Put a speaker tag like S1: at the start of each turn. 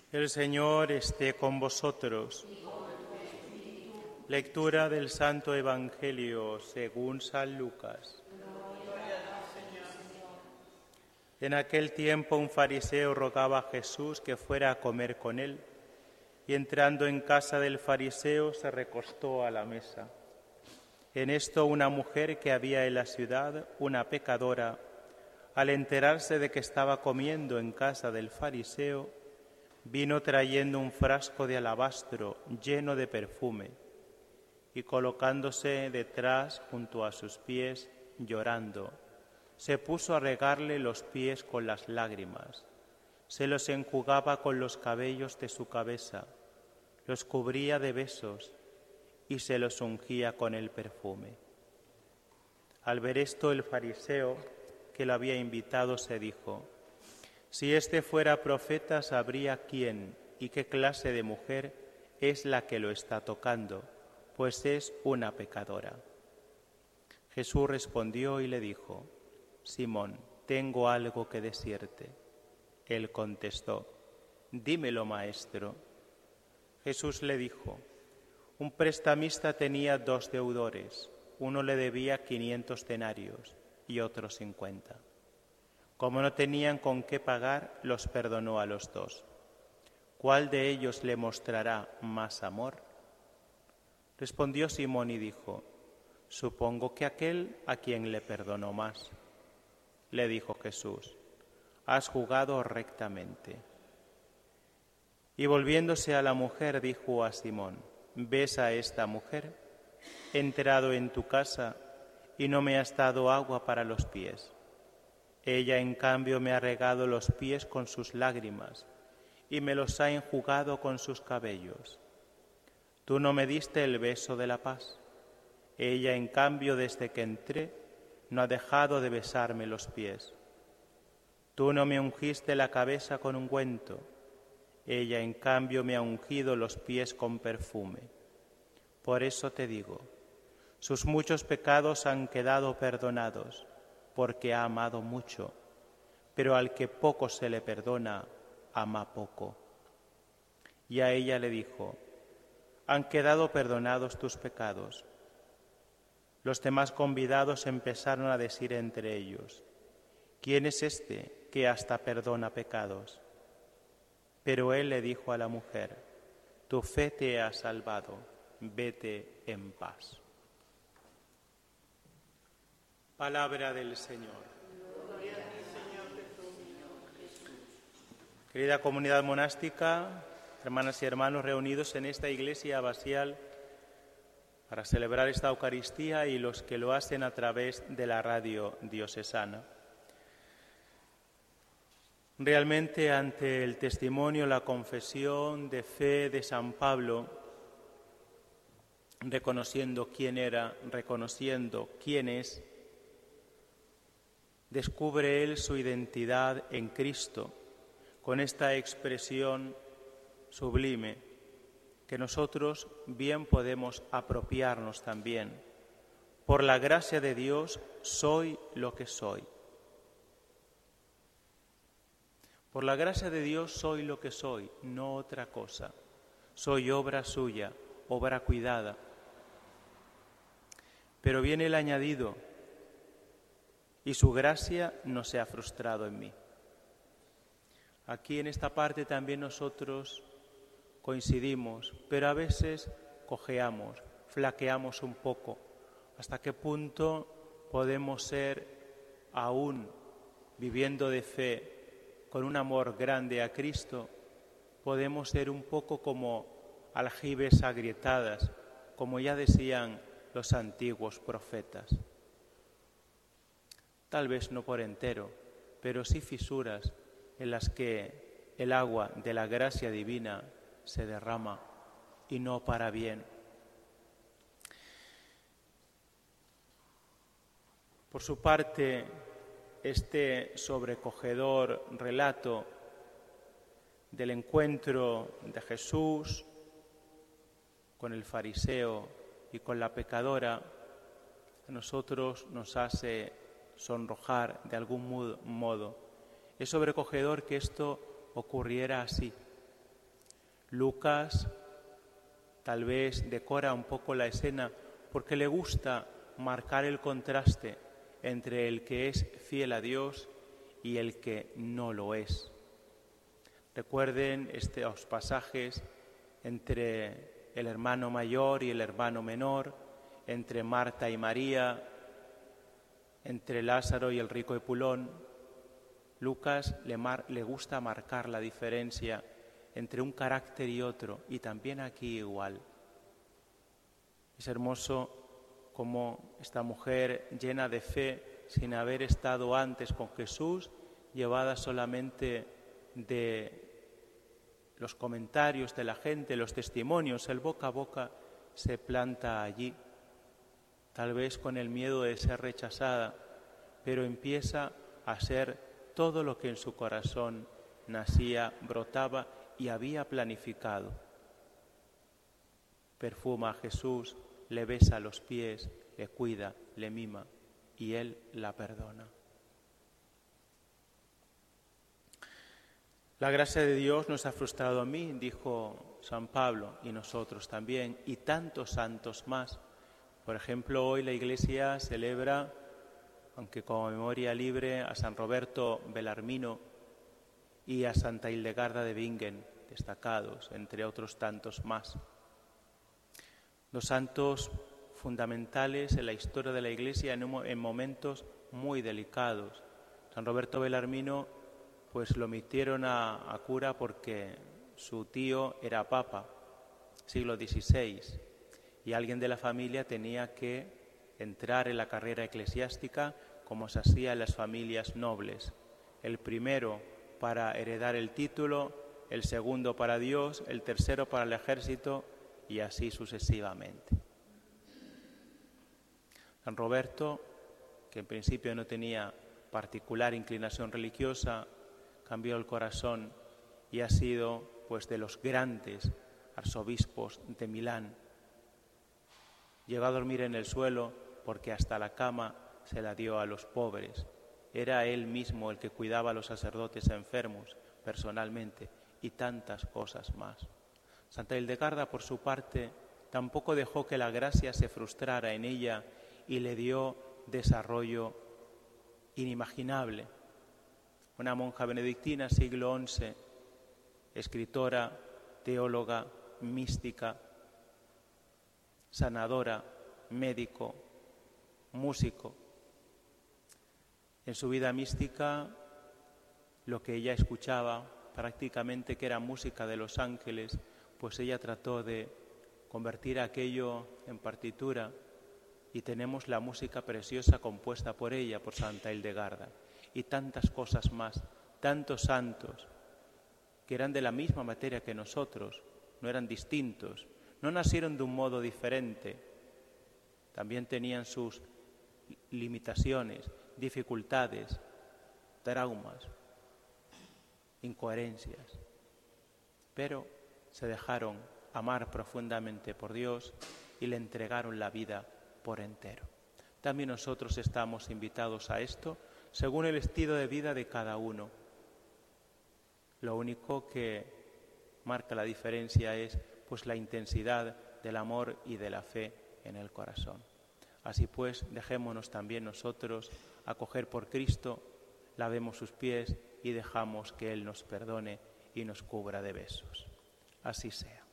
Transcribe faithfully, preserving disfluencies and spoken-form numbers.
S1: El Señor esté con vosotros. Lectura del Santo Evangelio según San Lucas. En aquel tiempo un fariseo rogaba a Jesús que fuera a comer con él, y entrando en casa del fariseo se recostó a la mesa. En esto una mujer que había en la ciudad, una pecadora, al enterarse de que estaba comiendo en casa del fariseo, vino trayendo un frasco de alabastro lleno de perfume, y colocándose detrás junto a sus pies, llorando, se puso a regarle los pies con las lágrimas, se los enjugaba con los cabellos de su cabeza, los cubría de besos y se los ungía con el perfume. Al ver esto, el fariseo que lo había invitado se dijo: si éste fuera profeta, sabría quién y qué clase de mujer es la que lo está tocando, pues es una pecadora. Jesús respondió y le dijo: Simón, tengo algo que decirte. Él contestó: dímelo, maestro. Jesús le dijo: un prestamista tenía dos deudores, uno le debía quinientos denarios y otro cincuenta. Como no tenían con qué pagar, los perdonó a los dos. ¿Cuál de ellos le mostrará más amor? Respondió Simón y dijo: supongo que aquel a quien le perdonó más. Le dijo Jesús: has juzgado rectamente. Y volviéndose a la mujer, dijo a Simón: ¿ves a esta mujer? He entrado en tu casa y no me has dado agua para los pies. Ella, en cambio, me ha regado los pies con sus lágrimas y me los ha enjugado con sus cabellos. Tú no me diste el beso de la paz. Ella, en cambio, desde que entré, no ha dejado de besarme los pies. Tú no me ungiste la cabeza con ungüento. Ella, en cambio, me ha ungido los pies con perfume. Por eso te digo, sus muchos pecados han quedado perdonados, porque ha amado mucho, pero al que poco se le perdona, ama poco. Y a ella le dijo: han quedado perdonados tus pecados. Los demás convidados empezaron a decir entre ellos: ¿quién es este que hasta perdona pecados? Pero él le dijo a la mujer: tu fe te ha salvado, vete en paz. Palabra del Señor.
S2: Gloria a ti, Señor Jesús.
S1: Querida comunidad monástica, hermanas y hermanos reunidos en esta iglesia abacial para celebrar esta Eucaristía y los que lo hacen a través de la radio diocesana. Realmente, ante el testimonio, la confesión de fe de San Pablo, reconociendo quién era, reconociendo quién es, descubre él su identidad en Cristo con esta expresión sublime que nosotros bien podemos apropiarnos también. Por la gracia de Dios soy lo que soy. Por la gracia de Dios soy lo que soy, no otra cosa. Soy obra suya, obra cuidada. Pero viene el añadido: y su gracia no se ha frustrado en mí. Aquí en esta parte también nosotros coincidimos, pero a veces cojeamos, flaqueamos un poco. ¿Hasta qué punto podemos ser, aún viviendo de fe, con un amor grande a Cristo, podemos ser un poco como aljibes agrietadas, como ya decían los antiguos profetas? Tal vez no por entero, pero sí fisuras en las que el agua de la gracia divina se derrama, y no para bien. Por su parte, este sobrecogedor relato del encuentro de Jesús con el fariseo y con la pecadora, a nosotros nos hace sonrojar de algún modo. Es sobrecogedor que esto ocurriera así, Lucas tal vez decora un poco la escena porque le gusta marcar el contraste entre el que es fiel a Dios y el que no lo es. Recuerden estos pasajes entre el hermano mayor y el hermano menor, entre Marta y María, entre Lázaro y el rico Epulón. Lucas le, mar, le gusta marcar la diferencia entre un carácter y otro, y también aquí igual. Es hermoso cómo esta mujer llena de fe, sin haber estado antes con Jesús, llevada solamente de los comentarios de la gente, los testimonios, el boca a boca, se planta allí, tal vez con el miedo de ser rechazada, pero empieza a ser todo lo que en su corazón nacía, brotaba y había planificado. Perfuma a Jesús, le besa los pies, le cuida, le mima y Él la perdona. La gracia de Dios nos ha frustrado a mí, dijo San Pablo, y nosotros también, y tantos santos más. Por ejemplo, hoy la Iglesia celebra, aunque como memoria libre, a San Roberto Belarmino y a Santa Hildegarda de Bingen, destacados, entre otros tantos más. Dos santos fundamentales en la historia de la Iglesia en, un, en momentos muy delicados. San Roberto Belarmino, pues lo metieron a, a cura porque su tío era papa, siglo dieciséis, y alguien de la familia tenía que entrar en la carrera eclesiástica como se hacía en las familias nobles. El primero para heredar el título, el segundo para Dios, el tercero para el ejército y así sucesivamente. San Roberto, que en principio no tenía particular inclinación religiosa, cambió el corazón y ha sido pues de los grandes arzobispos de Milán. Llegó a dormir en el suelo porque hasta la cama se la dio a los pobres. Era él mismo el que cuidaba a los sacerdotes enfermos personalmente y tantas cosas más. Santa Hildegarda, por su parte, tampoco dejó que la gracia se frustrara en ella y le dio desarrollo inimaginable. Una monja benedictina, siglo once, escritora, teóloga, mística, sanadora, médico, músico. En su vida mística, lo que ella escuchaba prácticamente que era música de los ángeles, pues ella trató de convertir aquello en partitura y tenemos la música preciosa compuesta por ella, por Santa Hildegarda, y tantas cosas más, tantos santos que eran de la misma materia que nosotros, no eran distintos, no nacieron de un modo diferente, también tenían sus limitaciones, dificultades, traumas, incoherencias, pero se dejaron amar profundamente por Dios y le entregaron la vida por entero. También nosotros estamos invitados a esto según el estilo de vida de cada uno. Lo único que marca la diferencia es pues la intensidad del amor y de la fe en el corazón. Así pues, dejémonos también nosotros acoger por Cristo, lavemos sus pies y dejamos que Él nos perdone y nos cubra de besos. Así sea.